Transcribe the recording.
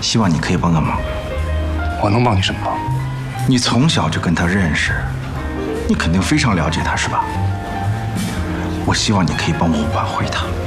希望你可以帮个忙。 我能帮你什么忙？ 你从小就跟他认识，你肯定非常了解他，是吧？我希望你可以帮我挽回他。